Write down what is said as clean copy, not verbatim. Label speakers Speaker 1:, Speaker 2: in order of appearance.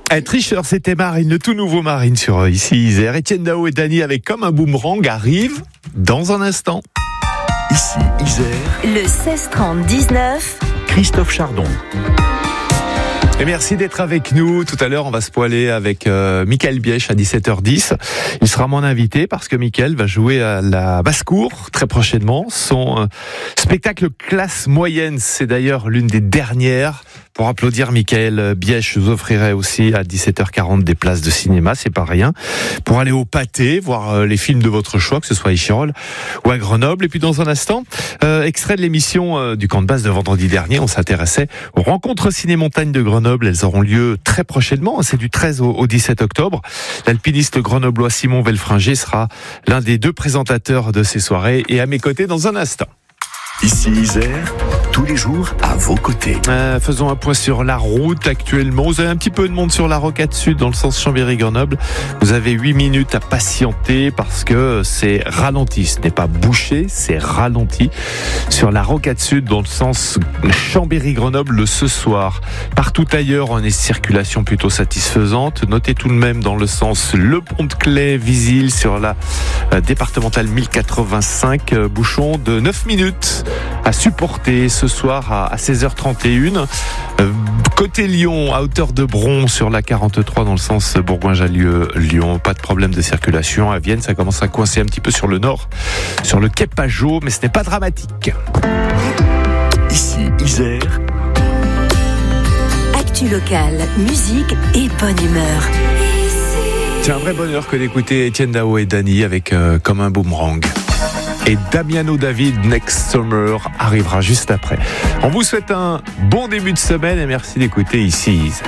Speaker 1: Tricheur, c'était Marine, le tout nouveau Marine sur Ici Isère. Etienne Dao et Dany avec Comme un boomerang arrivent dans un instant.
Speaker 2: Ici Isère.
Speaker 3: Le 16-30-19.
Speaker 2: Christophe Chardon.
Speaker 1: Et merci d'être avec nous. Tout à l'heure, on va se poiler avec Mickaël Bièche à 17h10. Il sera mon invité parce que Mickaël va jouer à la basse-cour très prochainement. Son spectacle classe moyenne, c'est d'ailleurs l'une des dernières. Pour applaudir Mickaël Bièche, je vous offrirai aussi à 17h40 des places de cinéma, c'est pas rien. Pour aller au Pâté, voir les films de votre choix, que ce soit à Échirolles ou à Grenoble. Et puis dans un instant, extrait de l'émission du camp de base de vendredi dernier, on s'intéressait aux rencontres ciné-montagne de Grenoble. Elles auront lieu très prochainement, c'est du 13 au 17 octobre. L'alpiniste grenoblois Simon Velfringer sera l'un des deux présentateurs de ces soirées et à mes côtés dans un instant.
Speaker 2: Ici Isère, tous les jours à vos côtés.
Speaker 1: Faisons un point sur la route actuellement. Vous avez un petit peu de monde sur la rocade sud dans le sens Chambéry-Grenoble. Vous avez 8 minutes à patienter parce que c'est ralenti. Ce n'est pas bouché, c'est ralenti. Sur la rocade sud dans le sens Chambéry-Grenoble ce soir. Partout ailleurs, on est circulation plutôt satisfaisante. Notez tout de même dans le sens Le Pont de Claye, Visil sur la départementale 1085. Bouchon de 9 minutes à supporter ce soir à 16h31. Côté Lyon, à hauteur de Bron sur la 43 dans le sens Bourgoin-Jallieu-Lyon. Pas de problème de circulation. À Vienne, ça commence à coincer un petit peu sur le nord, sur le quai Pajot, mais ce n'est pas dramatique.
Speaker 2: Ici Isère.
Speaker 3: Actu locale, musique et bonne humeur.
Speaker 1: C'est un vrai bonheur que d'écouter Etienne Dao et Dany avec Comme un boomerang. Et Damiano David, Next Summer, arrivera juste après. On vous souhaite un bon début de semaine et merci d'écouter Ici Isère.